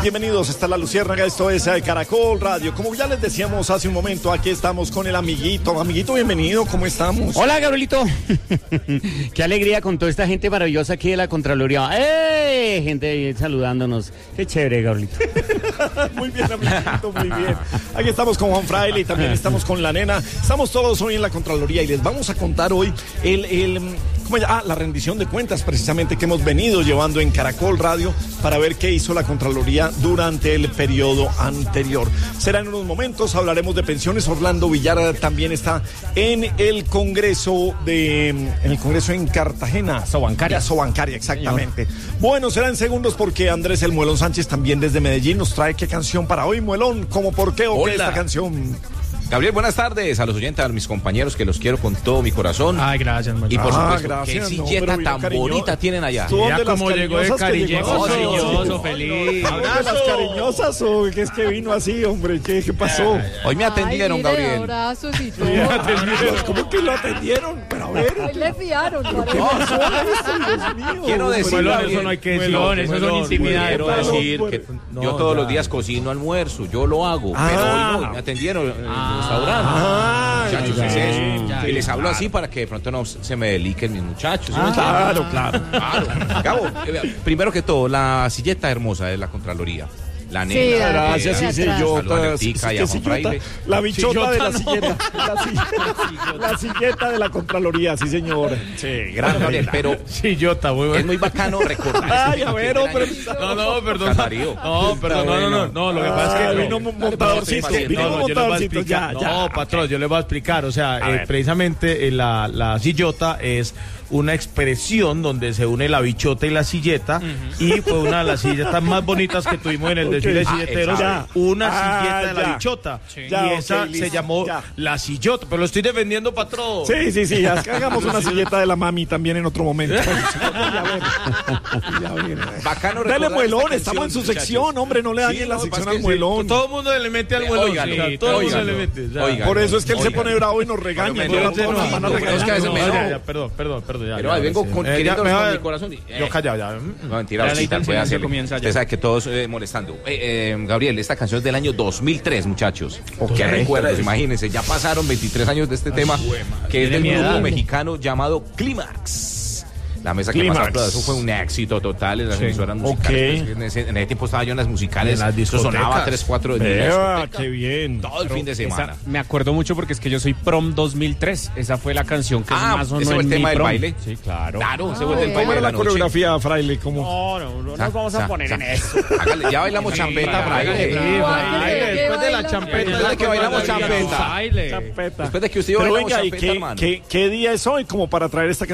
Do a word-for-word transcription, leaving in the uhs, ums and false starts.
Bienvenidos, está La Luciérnaga, esto es Caracol Radio. Como ya les decíamos hace un momento, aquí estamos con el amiguito. Amiguito, bienvenido, ¿cómo estamos? Hola, Gabrielito. Qué alegría con toda esta gente maravillosa aquí de la Contraloría. ¡Eh! Gente saludándonos. Qué chévere, Gabrielito. Muy bien, amiguito, muy bien. Aquí estamos con Juan Fraile y también estamos con la nena. Estamos todos hoy en la Contraloría y les vamos a contar hoy el... el ¿cómo ya? Ah, la rendición de cuentas precisamente que hemos venido llevando en Caracol Radio para ver qué hizo la Contraloría durante el periodo anterior. Será en unos momentos, hablaremos de pensiones. Orlando Villar también está en el Congreso de en el Congreso en Cartagena. Sobancaria. Sobancaria, exactamente. Señor. Bueno, serán segundos porque Andrés el Muelón Sánchez también desde Medellín nos trae qué canción para hoy, Muelón, ¿cómo por qué o qué esta canción? Gabriel, buenas tardes a los oyentes, a mis compañeros que los quiero con todo mi corazón. Ay, gracias, y por ah, supuesto, gracias, qué no, silleta tan cariño, bonita tienen allá. Mira cómo llegó de cariñoso, cariñoso, feliz. ¿De las cariñosas o qué es que vino así, hombre? ¿Qué, qué pasó? Hoy me atendieron, ay, mire, Gabriel. Abrazos y todo. ¿Cómo que lo atendieron? Pero a ver. Hoy le fiaron. ¿Qué pasó? Dios mío. Quiero decir, Bueno, Gabriel, eso no hay que decir. Muelón, Eso son Muelón, intimidades. Quiero decir que No, yo todos ya. los días cocino almuerzo, yo lo hago, Ah. pero hoy no, me atendieron en el restaurante. Ah, Muchachos, ya, es eso. ya, y les ya, hablo así para que de pronto no se me deliquen mis muchachos. ¿Sí me entienden? Claro, claro. Claro. Gabo, eh, primero que todo, la silleta hermosa de la Contraloría. La Sí, negra. Gracias, sí, Atrás. sillota. Saludos a Letica y a ¿Qué Juan sillota? Fraile. La bichota de la Sillota, silleta. La silleta, la silleta de la Contraloría, sí, señor. Sí, Bueno, Gabriel, pero Sí, yo está muy es muy bacano recordar. Ay, a ver, hombre. No, no, perdón. Catarío. No, perdón, no, no, no, no, lo que pasa es que vino un montadorcito, no, vino un No, no, yo les voy a montadorcito, ya, explicar. ya. No, patrón, yo les voy a explicar. O sea, A eh, ver. precisamente eh, la, la sillota es una expresión donde se une la bichota y la silleta, y fue una de las silletas más bonitas que tuvimos en el Ok. desfile de Ah, silleteros, ya. una Ah, silleta de la ya. bichota, Ya, y ok, esa listo, se llamó ya. la sillota, pero lo estoy defendiendo, patrón. Sí, sí, sí, ya, hagamos una silleta de la mami también en otro momento. Ya ver. Ya ver. Bacano Dale, recordar Muelón, esta estamos en su canción, sección, muchachos. hombre, no le dañen Sí, la no, sección pasa al que sí, Muelón. Todo el mundo le mete al vuelo, Óigalo, sí, todo el mundo óigalo, le mete. o sea, óigalo. Por eso es que él se Oigan. pone bravo y nos regaña. Pero No, me- no, no, no, no, nos van a no, regañar. es que a veces no, me ya, enojo. ya, perdón, perdón, perdón, ya. Pero ya, ahí vengo sí. con Eh, ya, queriéndolos me con va- mi corazón. y- Yo eh, callado, ya. No, mentira, Ya la Osita, puede intención hacerle. comienza ya. Usted sabe que todos eh, molestando. Eh, eh, Gabriel, esta canción es del año dos mil tres, muchachos. Qué recuerdos, imagínense. Ya pasaron veintitrés años de este tema, que es del mi grupo edad. mexicano llamado Clímax. La mesa que Clímax. más aplaudió, eso fue un éxito total en las Sí. emisoras musicales. Ok. En, ese, en ese tiempo estaba yo en las musicales. En las Eso sonaba discotecas. tres, cuatro días. Vea, qué bien. Todo el fin de semana. Esa- me acuerdo mucho porque es que yo soy prom dos mil tres. Esa fue la canción que Ah, más sonó ¿ese fue el en tema mi del prom. baile? Sí, claro. Claro, ese Ah, fue el del bueno. baile ¿Cómo de era la la noche. coreografía, Fraile? ¿Cómo? No, no, no Sa- nos vamos a sa- poner sa- en eso. Hágale, ya bailamos champeta, Fraile. Sí, baile, después de la champeta. Después de que bailamos champeta. Champeta. Después de que usted y yo Pero bailamos venga, ¿y champeta, qué, hermano. qué, qué día es hoy como para traer esta